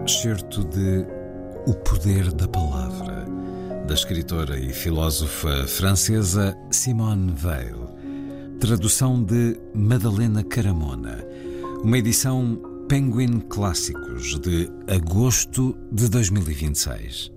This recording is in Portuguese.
Excerto de O Poder da Palavra, da escritora e filósofa francesa Simone Weil. Tradução de Madalena Caramona. Uma edição Penguin Clássicos de agosto de 2026.